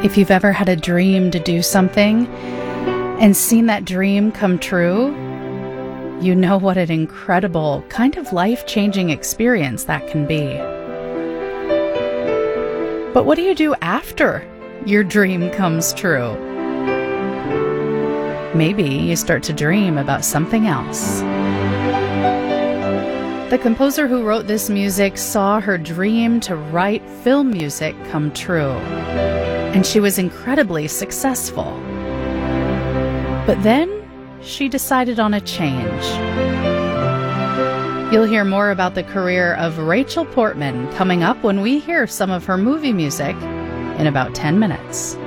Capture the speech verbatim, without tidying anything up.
If you've ever had a dream to do something and seen that dream come true, you know what an incredible, kind of life-changing experience that can be. But what do you do after your dream comes true? Maybe you start to dream about something else. The composer who wrote this music saw her dream to write film music come true, and she was incredibly successful. But then she decided on a change. You'll hear more about the career of Rachel Portman coming up when we hear some of her movie music in about ten minutes.